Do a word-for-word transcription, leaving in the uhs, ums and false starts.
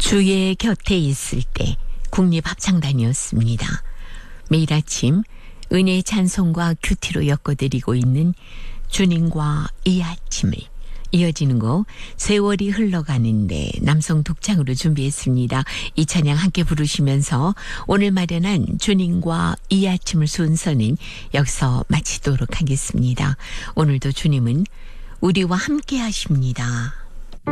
주의 곁에 있을 때 국립합창단이었습니다. 매일 아침 은혜의 찬송과 큐티로 엮어드리고 있는 주님과 이 아침을 이어지는 곡 세월이 흘러가는데 남성 독창으로 준비했습니다. 이 찬양 함께 부르시면서 오늘 마련한 주님과 이 아침을 순서는 여기서 마치도록 하겠습니다. 오늘도 주님은 우리와 함께 하십니다.